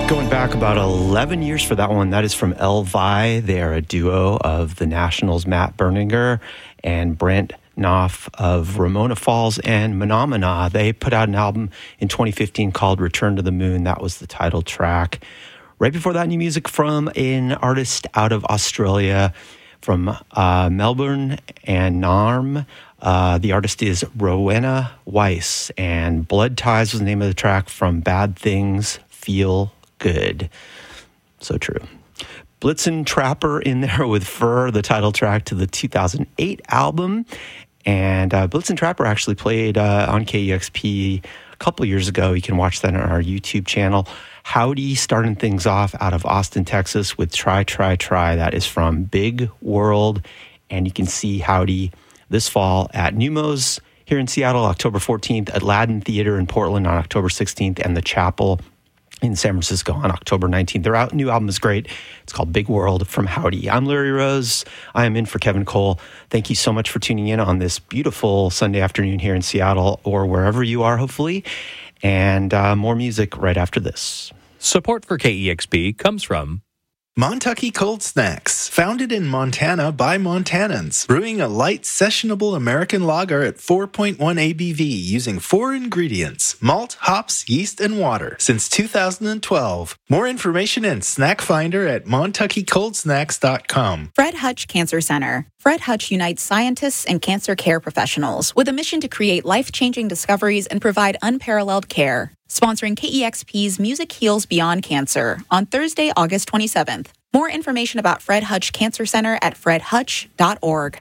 Going back about 11 years for that one. That is from Elvi. They are a duo of the Nationals' Matt Berninger and Brent Knopf of Ramona Falls and Menomina. They put out an album in 2015 called Return to the Moon. That was the title track. Right before that, new music from an artist out of Australia, from Melbourne and Naarm. The artist is Rowena Weiss, and Blood Ties was the name of the track from Bad Things Feel Good. So true. Blitzen Trapper in there with Fur, the title track to the 2008 album. And Blitzen Trapper actually played on KEXP a couple years ago. You can watch that on our YouTube channel. Howdy starting things off out of Austin, Texas with Try, Try, Try. That is from Big World. And you can see Howdy this fall at Neumos here in Seattle, October 14th, at Ladin Theater in Portland on October 16th, and the Chapel in San Francisco on October 19th. Their new album is great. It's called Big World from Howdy. I'm Larry Rose. I am in for Kevin Cole. Thank you so much for tuning in on this beautiful Sunday afternoon here in Seattle or wherever you are, hopefully. And more music right after this. Support for KEXP comes from Montucky Cold Snacks, founded in Montana by Montanans, brewing a light, sessionable American lager at 4.1 ABV using 4 ingredients: malt, hops, yeast, and water since 2012. More information and snack finder at montuckycoldsnacks.com. Fred Hutch Cancer Center. Fred Hutch unites scientists and cancer care professionals with a mission to create life-changing discoveries and provide unparalleled care. Sponsoring KEXP's Music Heals Beyond Cancer on Thursday, August 27th. More information about Fred Hutch Cancer Center at fredhutch.org.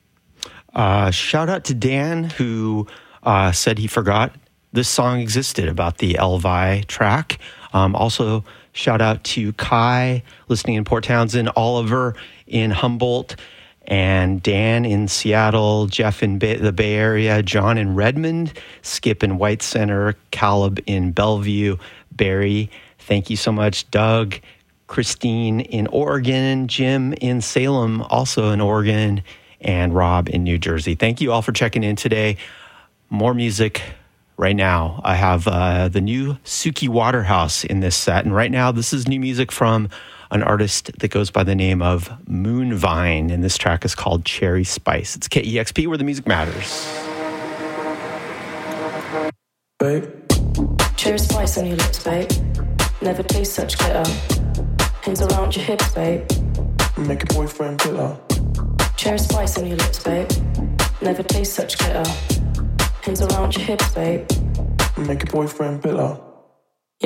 Shout out to Dan, who said he forgot this song existed about the Elvi track. Also, shout out to Kai, listening in Port Townsend, Oliver in Humboldt, and Dan in Seattle, Jeff in the Bay Area, John in Redmond, Skip in White Center, Caleb in Bellevue, Barry, thank you so much, Doug, Christine in Oregon, Jim in Salem, also in Oregon, and Rob in New Jersey. Thank you all for checking in today. More music right now. I have the new Suki Waterhouse in this set, and right now this is new music from an artist that goes by the name of Moonvine, and this track is called Cherry Spice. It's KEXP, where the music matters. Babe, cherry spice on your lips, babe. Never taste such glitter. Hands around your hips, babe. Make your boyfriend bitter. Cherry spice on your lips, babe. Never taste such glitter. Hands around your hips, babe. Make your boyfriend bitter.